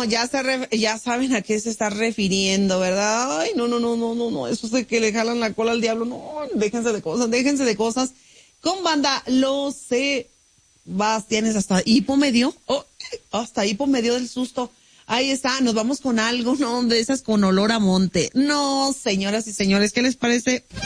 Bueno, ya saben a qué se está refiriendo, ¿verdad? Ay, no, eso es de que le jalan la cola al diablo. No, déjense de cosas. Con banda, los Sebastianes, hasta hipo me dio del susto. Ahí está, nos vamos con algo, ¿no? De esas con olor a monte. No, señoras y señores, ¿qué les parece?